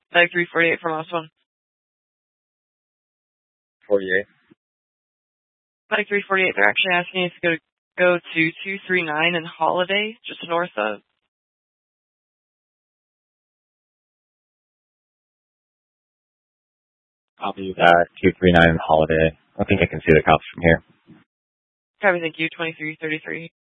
Bag 348 from last one. 48. Bag 348, they're actually asking if you go to 239 and Holiday, just north of. Copy that. 239 and Holiday. I think I can see the cops from here. Copy, thank you, 2333.